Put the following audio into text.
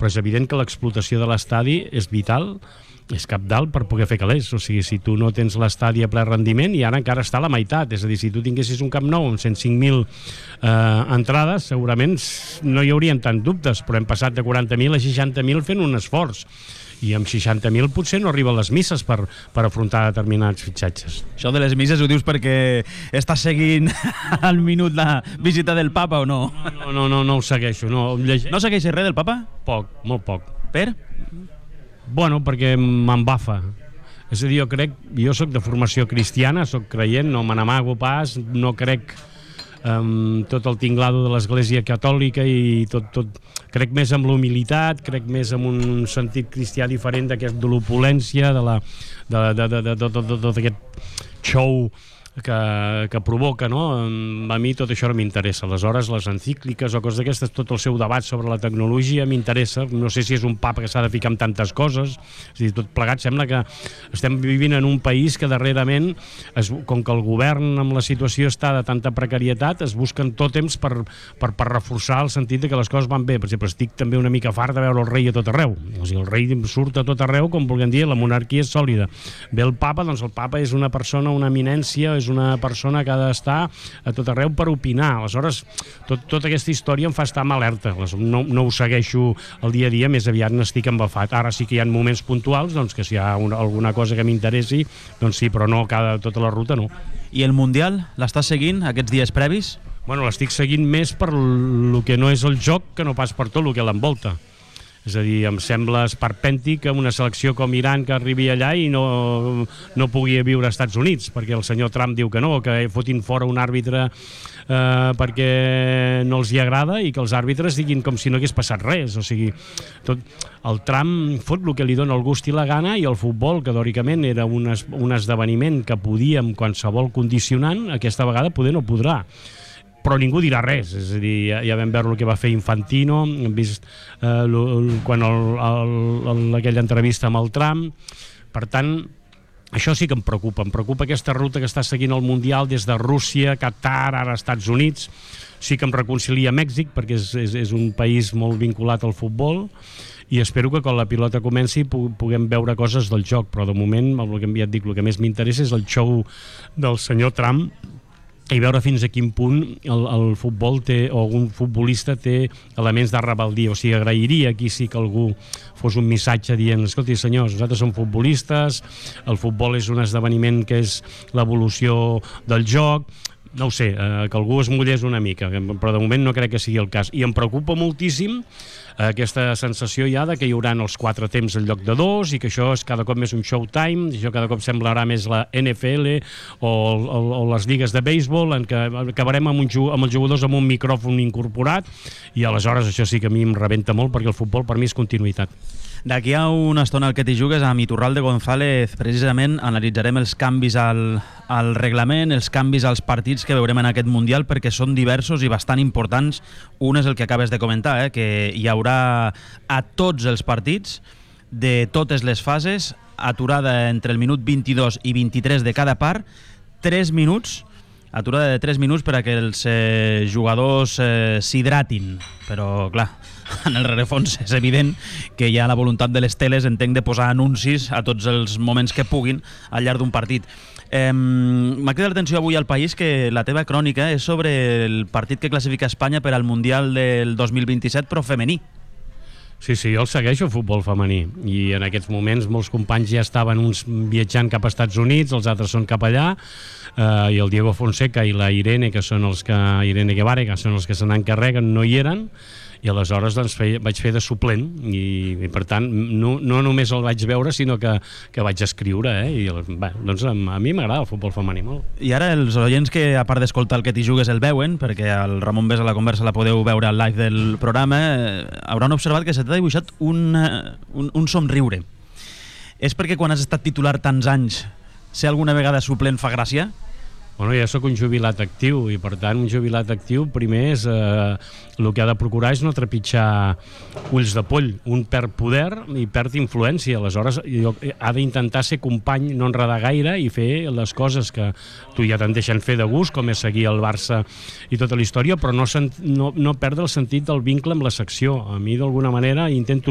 però és evident que l'explotació de l'estadi és vital, és cabdal per poder fer calés. O sigui, si tu no tens l'estadi a ple rendiment, i ara encara està a la meitat, és a dir, si tu tinguessis un Camp Nou amb 105.000 entrades, segurament no hi haurien tant dubtes, però hem passat de 40.000 a 60.000 fent un esforç, i amb 60.000 potser no arriben les misses per afrontar determinats fitxatges. Això de les misses ho dius perquè estàs seguint al minut la visita del papa o no? No ho segueixo. No segueixes res del papa? Poc, molt poc. Per? Bueno, perquè m'embafa. És a dir, jo soc de formació cristiana, soc creient, no me n'amago pas, no crec tot el tinglado de l'Església Catòlica i tot. Crec més en l'humilitat, crec més en un sentit cristià diferent de l'opulència, de tot aquest show que provoca, no? A mi tot això no m'interessa. Aleshores, les encícliques o coses d'aquestes, tot el seu debat sobre la tecnologia m'interessa. No sé si és un papa que s'ha de ficar en tantes coses. És a dir, tot plegat sembla que estem vivint en un país que darrerament, com que el govern amb la situació està de tanta precarietat, es busquen tòtems per reforçar el sentit de que les coses van bé. Per exemple, estic també una mica fart de veure el rei a tot arreu. O sigui, el rei surt a tot arreu, com vulguem dir, la monarquia és sòlida. Ve el papa, doncs el papa és una persona, una eminència, és una persona que ha d'estar a tot arreu per opinar. Aleshores, tota aquesta història em fa estar en alerta. No ho segueixo el dia a dia, més aviat n'estic embafat. Ara sí que hi ha moments puntuals, doncs que si hi ha alguna cosa que m'interessi, doncs sí, però no tota la ruta, no. I el Mundial, l'estàs seguint aquests dies previs? Bueno, l'estic seguint més per el que no és el joc que no pas per tot el que l'envolta. És a dir, em sembla esperpèntic que una selecció com Iran que arribi allà i no pugui viure als Estats Units, perquè el senyor Trump diu que no, que fotin fora un àrbitre perquè no els hi agrada, i que els àrbitres diguin com si no hagués passat res. O sigui, el Trump fot el que li dona el gust i la gana, i el futbol, que teòricament era un esdeveniment que podia amb qualsevol condicionant, aquesta vegada poder no podrà. Però ningú dirà res. És a dir, ja vam veure el que va fer Infantino, hem vist quan aquella entrevista amb el Trump. Per tant, això sí que em preocupa aquesta ruta que està seguint el Mundial des de Rússia, Qatar, ara Estats Units. Sí que em reconcilia Mèxic, perquè és un país molt vinculat al futbol, i espero que quan la pilota comenci puguem veure coses del joc, però de moment, ja et dic, el que més m'interessa és el show del senyor Trump, i veure fins a quin punt el futbol té, o un futbolista té elements de rebel·lia. O sigui, agrairia aquí sí que algú fos un missatge dient, escolti senyors, nosaltres som futbolistes, el futbol és un esdeveniment que és l'evolució del joc. No ho sé, que algú es mullés una mica, però de moment no crec que sigui el cas. I em preocupa moltíssim aquesta sensació ja de que hi haurà els 4 temps en lloc de 2, i que això és cada cop més un showtime, i això cada cop semblarà més la NFL o les lligues de béisbol, en què acabarem amb els jugadors amb un micròfon incorporat, i aleshores això sí que a mi em rebenta molt, perquè el futbol per mi és continuïtat. D'aquí a una estona al que t'hi jugues, amb Iturralde González, precisament analitzarem els canvis al reglament, els canvis als partits que veurem en aquest Mundial, perquè són diversos i bastant importants. Un és el que acabes de comentar, que hi haurà a tots els partits, de totes les fases, aturada entre el minut 22 i 23 de cada part, 3 minuts, aturada de 3 minuts per a que els jugadors s'hidratin. Però, clar, en el rerefons és evident que hi ha la voluntat de les teles, entenc, de posar anuncis a tots els moments que puguin al llarg d'un partit. M'ha cridat l'atenció avui al País que la teva crònica és sobre el partit que classifica Espanya per al Mundial del 2027, però femení. Sí, jo el segueixo, el futbol femení, i en aquests moments molts companys ja estaven uns viatjant cap als Estats Units, els altres són cap allà, i el Diego Fonseca i la Irene Guevara, que són els que se n'encarreguen, no hi eren, i aleshores doncs, vaig fer de suplent, i per tant no només el vaig veure, sinó que vaig escriure, i doncs a mi m'agrada el futbol femení molt. I ara els oients que, a part d'escoltar el que t'hi jugues, el veuen, perquè el Ramon Besa la conversa la podeu veure al live del programa, hauran observat que se t'ha dibuixat un somriure. És perquè quan has estat titular tants anys, ser alguna vegada suplent fa gràcia? Bueno, ja sóc un jubilat actiu, i per tant un jubilat actiu primer és el que ha de procurar és no trepitjar ulls de poll. Un perd poder i perd influència, aleshores ha d'intentar ser company, no enredar gaire, i fer les coses que tu ja te'n deixen fer de gust, com és seguir el Barça i tota la història, però no perdre el sentit del vincle amb la secció. A mi d'alguna manera intento